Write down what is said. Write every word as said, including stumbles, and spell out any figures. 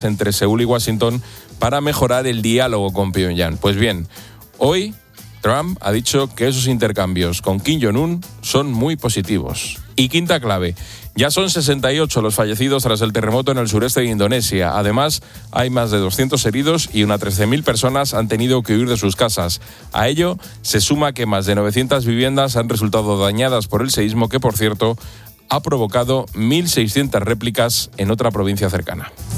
entre Seúl y Washington para mejorar el diálogo con Pyongyang. Pues bien, hoy Trump ha dicho que esos intercambios con Kim Jong-un son muy positivos. Y quinta clave, ya son sesenta y ocho los fallecidos tras el terremoto en el sureste de Indonesia. Además, hay más de doscientos heridos y unas trece mil personas han tenido que huir de sus casas. A ello se suma que más de novecientas viviendas han resultado dañadas por el seísmo que, por cierto, ha provocado mil seiscientas réplicas en otra provincia cercana.